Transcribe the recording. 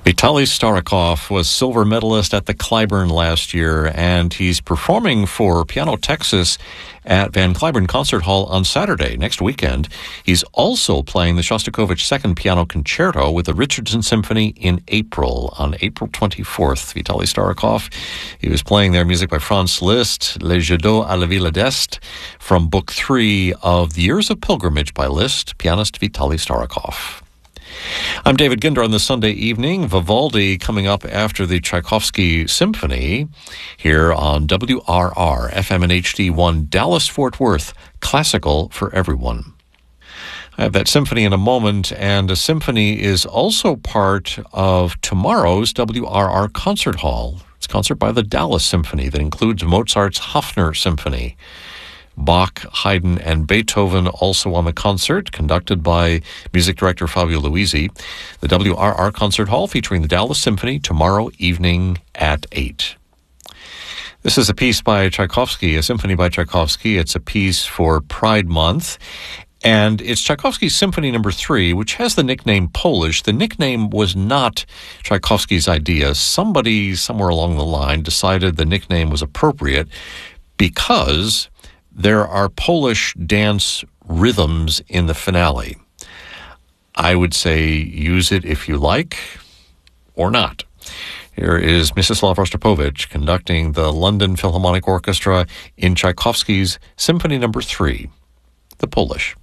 Vitaly Starakov was silver medalist at the Clyburn last year, and he's performing for Piano Texas at Van Cliburn Concert Hall on Saturday, next weekend. He's also playing the Shostakovich Second Piano Concerto with the Richardson Symphony in April, on April 24th. Vitaly Starakov, he was playing their music by Franz Liszt, Les Jeux à la Ville d'Est, from Book 3 of The Years of Pilgrimage by Liszt, pianist Vitaly Starakov. I'm David Ginder on this Sunday evening. Vivaldi coming up after the Tchaikovsky Symphony here on WRR, FM and HD1, Dallas-Fort Worth, classical for everyone. I have that symphony in a moment, and a symphony is also part of tomorrow's WRR Concert Hall. It's a concert by the Dallas Symphony that includes Mozart's Hafner Symphony. Bach, Haydn, and Beethoven also on the concert, conducted by music director Fabio Luisi. The WRR Concert Hall featuring the Dallas Symphony tomorrow evening at 8. This is a piece by Tchaikovsky, a symphony by Tchaikovsky. It's a piece for Pride Month, and it's Tchaikovsky's Symphony No. 3, which has the nickname Polish. The nickname was not Tchaikovsky's idea. Somebody somewhere along the line decided the nickname was appropriate because there are Polish dance rhythms in the finale. I would say use it if you like, or not. Here is Mstislav Rostropovich conducting the London Philharmonic Orchestra in Tchaikovsky's Symphony No. 3, the Polish.